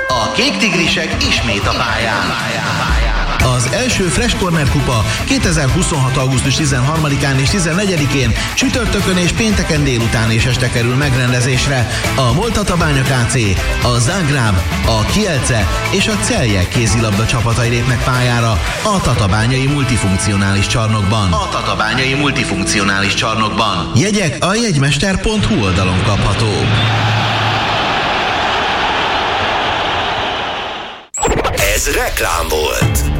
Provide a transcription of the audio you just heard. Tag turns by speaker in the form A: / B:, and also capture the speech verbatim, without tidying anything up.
A: A Kék Tigrisek ismét a pályán. Az első Fresh Corner kupa kétezer-huszonhat. augusztus tizenharmadikán és tizennegyedikén csütörtökön és pénteken délután és este kerül megrendezésre a Moltatabánya ká cé, a Zágráb, a Kielce és a Celje kézilabda csapatai lépnek pályára a Tatabányai multifunkcionális csarnokban. A Tatabányai multifunkcionális csarnokban. Jegyek a jegymester pont hu oldalon kaphatók.
B: Ez reklám volt.